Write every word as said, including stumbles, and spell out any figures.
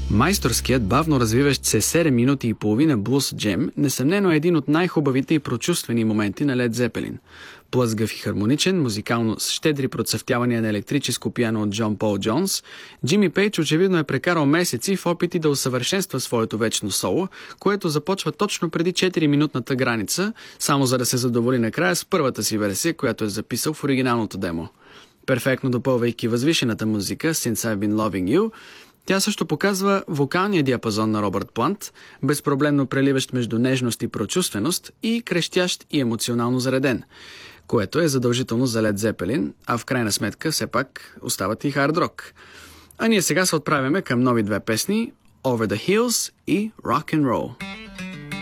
Майсторският, бавно развиващ се седем минути и половина блуз джем несъмнено е един от най-хубавите и прочувствени моменти на Лед Зепелин. Плъзгав и хармоничен, музикално с щедри процъфтявания на електрическо пиано от Джон Пол Джонс, Джими Пейдж очевидно е прекарал месеци в опити да усъвършенства своето вечно соло, което започва точно преди четири-минутната граница, само за да се задоволи накрая с първата си версия, която е записал в оригиналното демо. Перфектно допълвайки възвишената музика Since I've Been Loving You, тя също показва вокалния диапазон на Робърт Плант, безпроблемно преливащ между нежност и прочувственост и крещящ и емоционално зареден, което е задължително за Лед Зепелин, а в крайна сметка все пак остават и хард рок. А ние сега се отправяме към нови две песни Over the Hills и Rock and Roll.